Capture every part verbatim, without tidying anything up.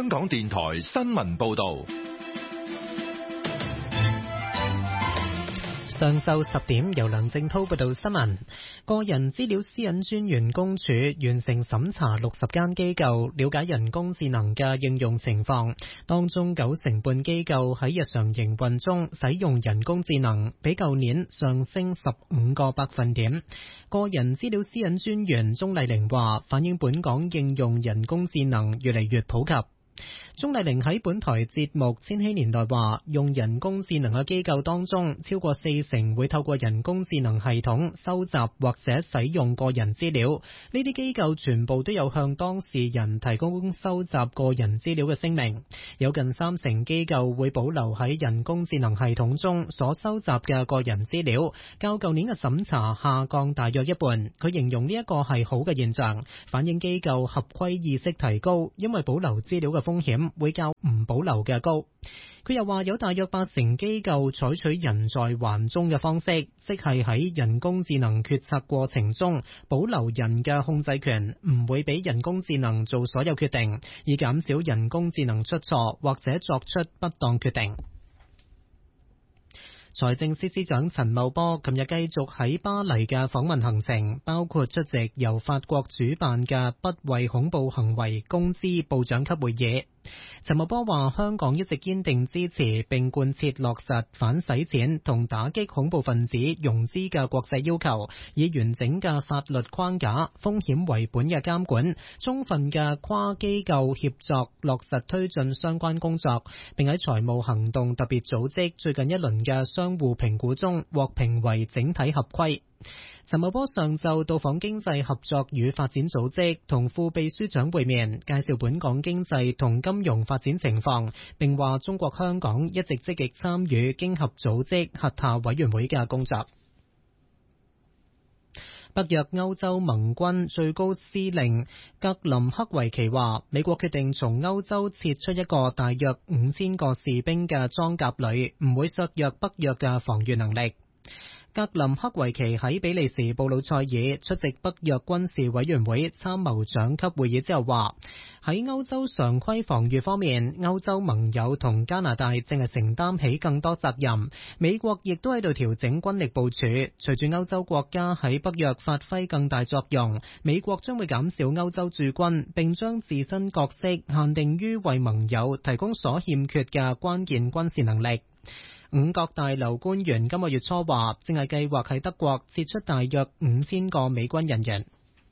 香港電台新聞報道。 上晝十點，由梁正滔報道新聞。個人資料私隱專員公署完成審查六十間機構，了解人工智能嘅應用情況。當中九成半機構喺日常營運中使用人工智能，比舊年上升十五個百分點。個人資料私隱專員鍾麗玲話，反映本港應用人工智能越嚟越普及。鍾麗玲喺本台節目《千禧年代》話，用人工智能嘅機構當中，超過四成會透過人工智能系統收集或者使用個人資料。呢啲機構全部都有向當事人提供收集個人資料嘅聲明。有近三成機構會保留喺人工智能系統中所收集嘅個人資料，較舊年嘅審查下降大約一半。佢形容呢一個係好嘅現象，反映機構合規意識提高，因為保留資料嘅風險會較唔保留嘅高。佢又話有大約八成機構採取人在環中嘅方式，即係喺人工智能決策過程中保留人嘅控制權，唔會俾人工智能做所有決定，以減少人工智能出錯或者作出不當決定。財政司司長陳茂波琴日繼續喺巴黎嘅訪問行程，包括出席由法國主辦嘅不為恐怖行為公資部長級會議。陳茂波話，香港一直堅定支持並貫徹落實反洗錢同打擊恐怖分子融資嘅國際要求，以完整嘅法律框架、風險為本嘅監管、充分嘅跨機構協作落實推進相關工作，並喺財務行動特別組織最近一輪嘅相互評估中獲評為整體合規。陳茂波上晝到訪經濟合作與發展組織，同副秘書長會面，介紹本港經濟同金融發展情況，並話中國香港一直積極參與經合組織轄下委員會嘅工作。北約歐洲盟軍最高司令格林克維奇話，美國決定從歐洲撤出一個大約五千個士兵嘅裝甲旅，唔會削弱北約嘅防禦能力。格林克維奇喺比利時布魯塞爾出席北約軍事委員會參謀長級會議之後話，喺歐洲常規防禦方面，歐洲盟友同加拿大正係承擔起更多責任，美國亦都喺度調整軍力部署。隨住歐洲國家喺北約發揮更大作用，美國將會減少歐洲駐軍，並將自身角色限定於為盟友提供所欠缺嘅關鍵軍事能力。五角大樓官員今個月初話，正係計劃喺德國撤出大約五千個美軍人員。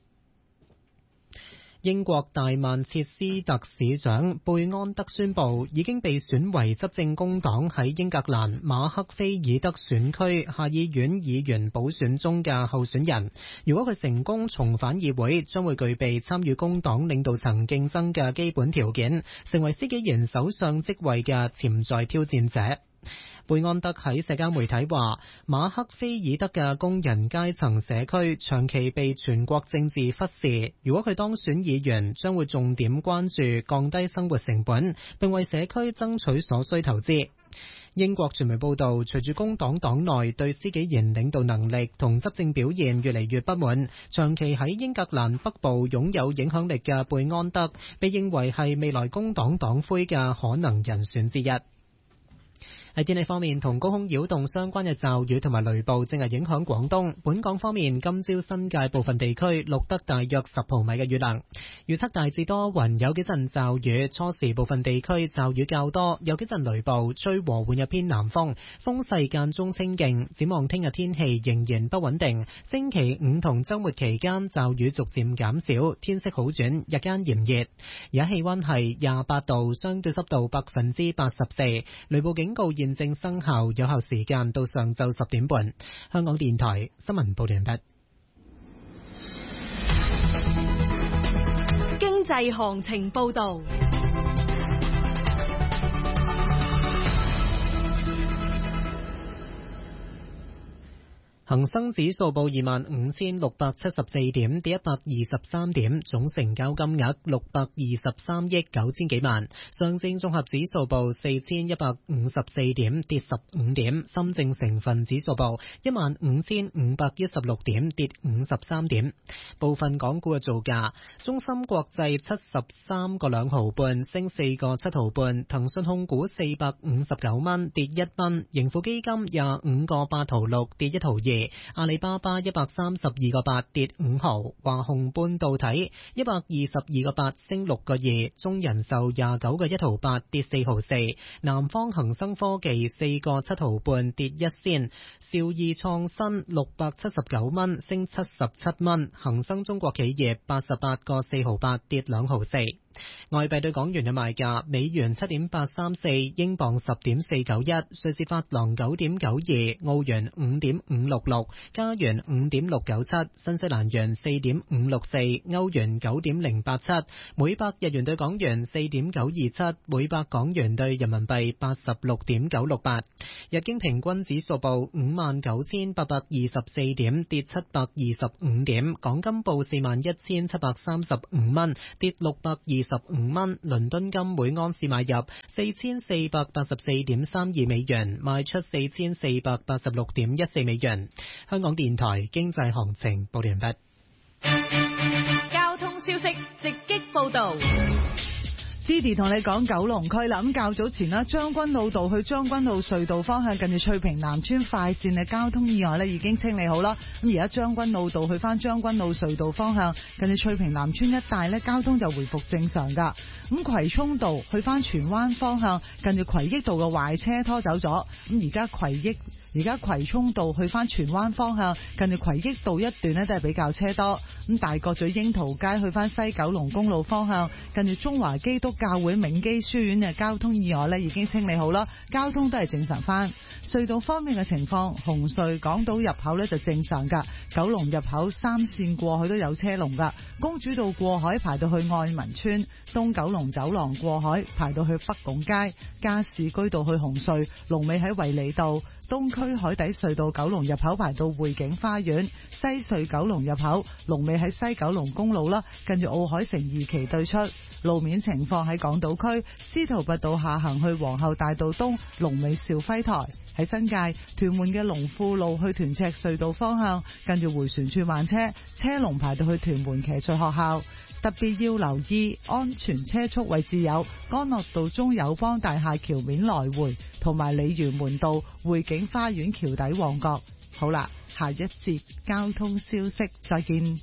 英國大曼徹斯特市長貝安德宣布，已經被選為執政工黨喺英格蘭馬克菲爾德選區下議院議員補選中嘅候選人。如果佢成功重返議會，將會具備參與工黨領導層競爭嘅基本條件，成為施紀賢首相職位嘅潛在挑戰者。貝安德喺社交媒體話，馬克菲爾德嘅工人階層社區長期被全國政治忽視，如果佢當選議員，將會重點關注降低生活成本，並為社區爭取所需投資。英國傳媒報道，隨住工黨黨內對施紀賢領導能力同執政表現越嚟越不滿，長期喺英格蘭北部擁有影響力嘅貝安德被認為係未來工黨黨魁嘅可能人選之一。喺天氣方面，同高空擾動相關嘅驟雨同埋雷暴正係影響廣東。本港方面，今朝新界部分地區錄得大約十毫米嘅雨量。預測大致多雲，有幾陣驟雨，初時部分地區驟雨較多，有幾陣雷暴，吹和緩嘅偏南風，風勢間中清勁。展望聽日天氣仍然不穩定，星期五同週末期間驟雨逐漸減少，天色好轉，日間炎熱。而家氣溫係廿八度，相對濕度百分之八十四，雷暴警告現正生效，有效時間到上晝十點半。香港電台新聞報道完畢。 經濟行情報道。 恒生指數報二萬五千六百七十四點，跌一百二十三點，總成交金額六百二十三億九千幾萬。上證綜合指數報四千一百五十四點，跌十五點。深證成分指數報一萬五千五百一十六點，跌五十三點。部分港股嘅造價：中芯國際七十三個兩毫半，升四個七毫半；騰訊控股四百五十九蚊，跌一蚊；盈富基金廿五個八毫六，跌一毫二。阿里巴巴一百三十二個八跌五毫，華虹半導體一百二十二個八升六個二，中人壽廿九個一毫八跌四毫四，南方恒生科技四個七毫半跌一仙，兆易創新六百七十九蚊升七十七蚊，恒生中國企業八十八個四毫八跌兩毫四。外幣對港元嘅賣價：美元七點八三四，英鎊十點四九一，瑞士法郎九點九二，澳元五點五六六，加元五點六九七，新西蘭元四點五六四，歐元九點零八七，每百日元對港元四點九二七，每百港元對人民幣八十六點九六八。日經平均指數報五萬九千八百二十四點，跌七百二十五點。港金報四萬一千七百三十五蚊，跌六百二十五蚊。倫敦金每盎司買入四千四百八十四點三二美元，賣出四千四百八十六點一四美元。香港電台經濟行情報完畢。 交通消息直擊報道。 Didi 同你講九龍區啦，咁較早前啦，將軍澳道去將軍澳隧道方向近住翠屏南村快線嘅交通意外咧已經清理好啦。咁而家將軍澳道去翻將軍澳隧道方向近住翠屏南村一帶咧，交通就回復正常噶。咁葵涌道去翻荃灣方向近住葵益道嘅壞車拖走咗。咁而家葵益而家葵涌道去翻荃灣方向近住葵益道一段咧都係比較車多。咁大角咀櫻桃街去翻西九龍公路方向近住中華基督教會銘基書院嘅交通意外咧已經清理好啦，交通都係正常翻。隧道方面嘅情況，紅隧港島入口咧就正常噶，九龍入口三線過去都有車龍噶，公主道過海排到去愛民村，東九龍走廊過海排到去北拱街，加士居道去紅隧龍尾喺維里道，東區海底隧道九龍入口排到匯景花園，西隧九龍入口龍尾喺西九龍公路啦，近住奧海城二期對出。路面情況喺港島區司徒拔道下行去皇后大道東龍尾兆輝台，喺新界屯門嘅龍富路去屯赤隧道方向近住迴旋處慢車，車龍排到去屯門騎術學校。特別要留意安全車速位置有干諾道中友邦大廈橋面來回同埋鯉魚門道匯景花園橋底旺角。好啦，下一節交通消息再見。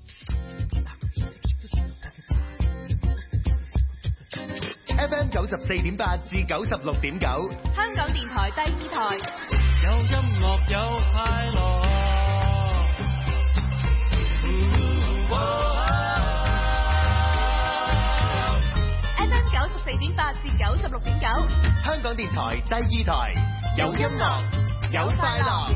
F M 九十四點八至九十六點九， 香港電台第二台， 有音樂有快樂。 F M 九十四點八至九十六點九， 香港電台第二台，有音樂有快樂。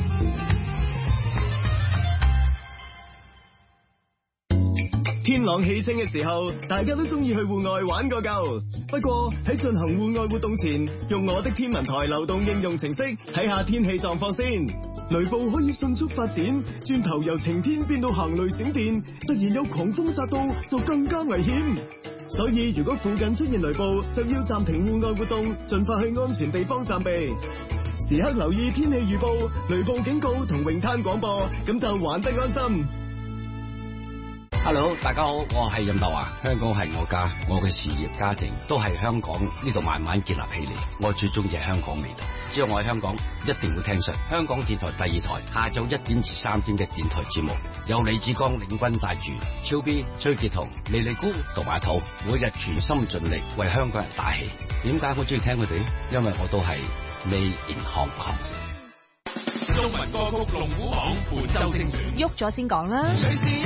天朗氣清嘅時候，大家都中意去戶外玩個夠。不過喺進行戶外活動前，用我的天文台流動應用程式睇下天氣狀況先。雷暴可以迅速發展，轉頭由晴天變到行雷閃電，突然有狂風殺到就更加危險。所以如果附近出現雷暴，就要暫停戶外活動，盡快去安全地方暫避。時刻留意天氣預報、雷暴警告同泳灘廣播，咁就玩得安心。 Hello， 大家好，我係任達華。香港係我家，我嘅事業家庭都係香港呢度慢慢建立起嚟。我最中意係香港味道，只要我喺香港，一定會聽上香港電台第二台下晝一點至三點嘅電台節目，有李志剛領軍帶住超 B、崔潔彤、莉莉姑同埋土，每日全心盡力為香港人打氣。點解我中意聽佢哋？因為我都係 Made in Hong Kong。 中文歌曲龍虎榜本周精選， 喐咗先講啦。